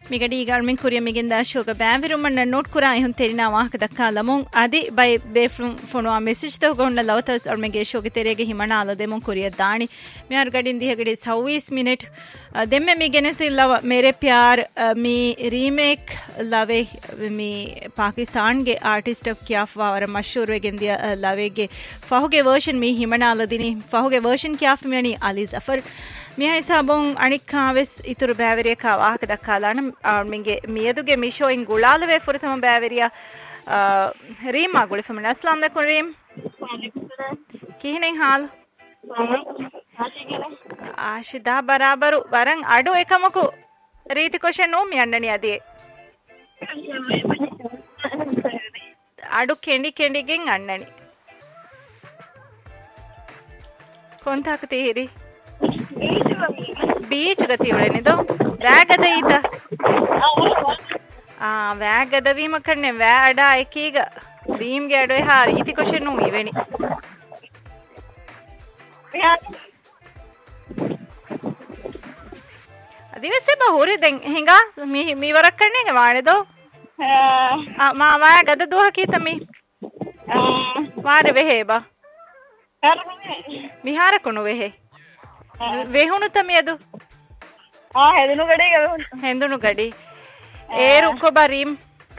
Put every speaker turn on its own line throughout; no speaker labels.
migadi galmin kuriya miginda shoga bavirumanna note kura ehun terina wahaka dakka lamun adi by befrum fonwa message to gonna lawtas or mege shoga terege himana ala demun kuriya dani me ar gadin dihagadi 26 minute demme mi genesi lawa mere pyar mi remake lave mi Pakistan ge artist of kya war mashhur wegen dia lave ge fahuge version mi himana ala dini fahuge version kya mi Ali Zafar මිය හිසාබොන් අනික්කාවෙස් ඉතුරු බෑවරියක වාහක දක්කාලාන මින්ගේ මියදුගේ මිෂෝයින් ගුලාලවේ ෆුරතම බෑවරියා රීමා ගුලි ෆමන අස්ලාම් දකුන් රීම් කිහිනෙන් හාල් ආශිදා බරාබරු වරන් අඩු එකමකු රීති කොෂන් නෝ මියන්නනි අදී අඩු කෙන්ඩිගෙන් අන්නනි කොන්තාක තීරි beach ಗತಿ ಒಳನಿದು ವ್ಯಾಗದ ಈತ ವ್ಯಾಗದ ವೀಮ ಕಣ್ಣೆ ವ್ಯಾಡ ಏಕೀಗ ಭೀಮ್ಗೆ ಅಡೋ ಹಾ ರೀತಿ ಕ್ವಶನ್ ಇವೆನಿ ದಿವಸ ಬಹುರಿ ದೆಂಗ್ ಹಿಂಗ ಮೀ ವರಕ್ ಕಣ್ಣೆಗೆ ಮಾಡಿದು ಮಾ ವ್ಯಾಗದ ದೋಹ ಕೀತಮಿ ಮಾರೆ ವೆಹೆ ಬಾ ಮಿಹಾರ ಕೊಣು ವೆಹೆ ವೆಹುನು ತಮಿಯದು ಹೆಂದುನು ಗಡಿ ಏರುಕ್ಕೊ ಬರೀಂ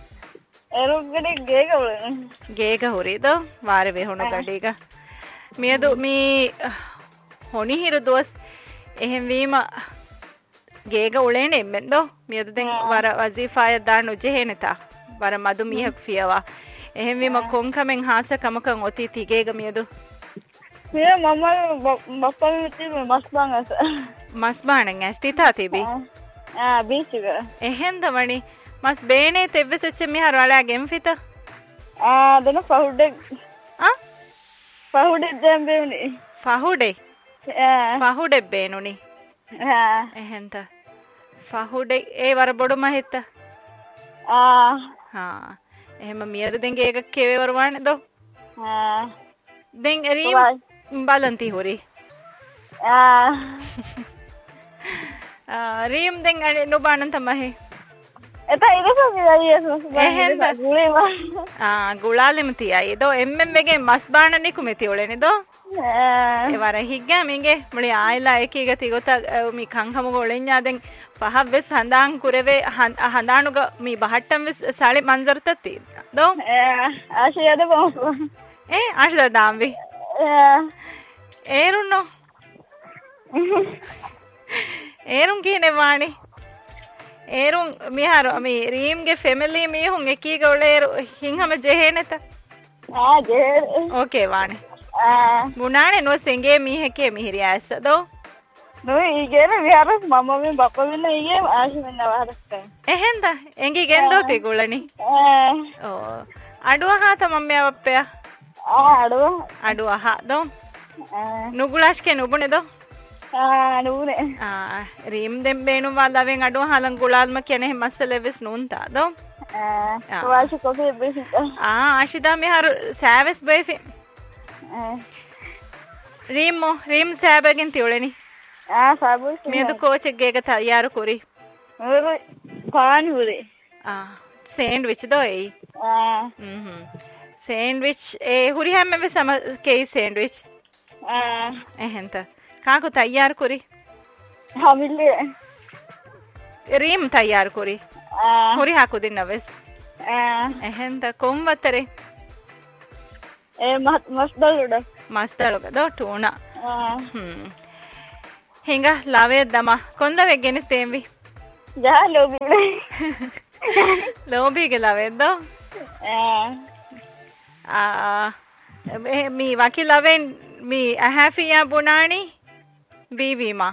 ಗೇಗ ಹುರಿದು ವಾರೆ ವೆಹುನು ಗಡಿಗ ಮಿಯದು ಮೀ ಹೊಣಿ ಹಿರು ದೋಸ್ එහෙන් වීම ගේග උලේන එම්මෙන්දෝ මියද දෙන් වර වසීෆාය දාන උජෙහෙනතා වර මදු මිහක් ෆියවා එහෙන් වීම කොන්කමෙන් හාස කමකන් ඔති තිගේග මියදු
Iya mama bapak itu mas banget.
Mas banget nggak stita tibi?
Bis juga.
Ehen tamani mas bene tebbe secce mi harwala game fita?
Dana fahude. Fahude jambe uni.
Fahude? Fahude bene uni. Ehen ta. Fahude වර බොඩ මහෙත්ත. එහෙම මියද දෙන් එක කෙවේ වරවන්නේ දෝ. දෙන් එරීම් බලන්ති හොරි රීම් දෙන් අනේ නොබානන් තමයි
එතන ඉරසම
ගුලාලෙම තියයි දෝ එම්මෙන් වෙගේ මස් බානන්නේ කුමෙති ඔලෙනේ දෝ ඒ වර හිග්ගා මින්ගේ මුලි ආයිලා එකීග තිගොත මි කංහම ගොලෙන්ඥා දෙන් පහවෙස් හඳාන් කුරවේ හඳානුග මි බහට්ටම් වෙස් සාලි මන්සර්තති දෝ
ආශයද බොස්
ආශද දාම්වි ඒරුන්නෝ ඒරුන් කියන්නේ වාණි ඒරුන් මිහාර මේ රීම්ගේ ෆැමිලි මිහුන් එකීග ඔලේරු හින්හම ජෙහෙනත
ජෙහෙ
ඕකේ වාණි මුනානේ නෝ සෙන්ගේ මිහකේ මිහිරිය ඇස්සදෝ
නෝ ඊගෙන විහාර මම මේ බප්පා වෙන ඊගේ ආශිමෙන් නවහරස්ත
එහෙන්ද එංගි ගෙන්දෝ තිගුලනි ඕ අඩුව හාත මම්මේ අප්පයා අඩුව හා දෝ නුගුලාෂ්කේ නුබුනේ දෝ
නුබුනේ
රීම් දෙම්බේනු වාදවෙන් අඩුව හලන් ගුලාල්ම කියන්නේ මස්සලෙවස් නුන්තා දෝ
වාෂි කොෆි බෙසිත
ආශිදා මිහාර සෑවස් බෙෆි රීම් සෑබගෙන් තියුලෙනි
සාබුස්
මේදු කෝච් එකේක තයාරු කුරි
පාන් හුරි
සෑන්ඩ්විච් දෝ ඒ සෑන්ඩ්විච් ඒ හුරි හැම්මෙ සම කේ සෑන්ඩ්විච් එහෙන්ත කාකු තයාරු කුරි
හමිල්ලේ
රීම් තයාරු කුරි හුරි හාකු දින්නවස් එහෙන්ත කොම්වතරේ මස්දලුඩ දෝ ටූනා ಹಿಂಗ ಲಾವೇ ದಮ್ಮ ಕೊಂದವೆ ಗೆನಿಸ್ತೇವಿ
ಜಾ ಲೋಬಿ
ಲೋಬಿಗೆ ಲಾವೇದ್ದೋ ಮೀ ವಾಕಿ ಲಾವೆ ಮೀ ಅಹಾಫಿಯಾ ಬುನಾಣಿ ಬೀವಿಮಾ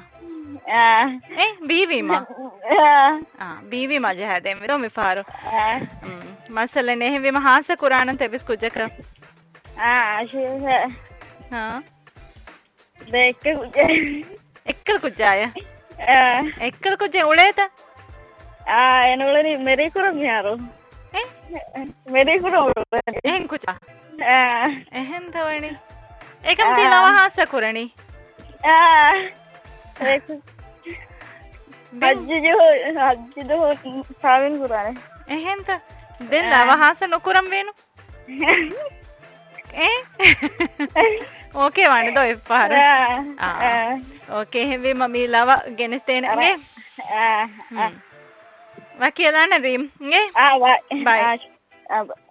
ಬೀವಿಮಾ ಬೀವಿಮಾ ಜಹದೇವೆ ದೋ ಮಿ ಫಾರು ಮಸಲೆ ನೆಹವಿ ಮಹಾಸ ಕುರಾನ್ ಅಂತ ಬಿಸ್ ಕುಜಕ
ದೇಕ್ಕೆ
එක්කල කුජාය එක්කල කුජේ උලේත
එනවලනි මෙරිකුරු මියාරු මෙරිකුරු
එහෙන් කුජා එහෙන් තවණි ඒකම තියනවා හාස කුරණි
හජ්ජිද සාවෙන් කුරානේ
එහෙන්ද දෙන්න අවහාස නොකරම් වේනු ඕකේ වනද ඔය පාර ඕකේ හෙවේ මමී ලව ගෙනස්තේනගේ වා කියලාන රීම් ගේ
බයි